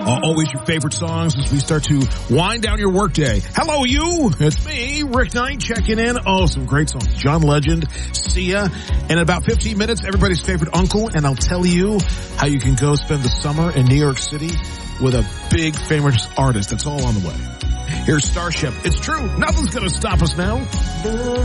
Always your favorite songs as we start to wind down your workday. Hello, you. It's me, Rick Knight, checking in. Oh, some great songs. John Legend, Sia. And in about 15 minutes, everybody's favorite uncle. And I'll tell you how you can go spend the summer in New York City with a big famous artist. That's all on the way. Here's Starship. It's true. Nothing's going to stop us now.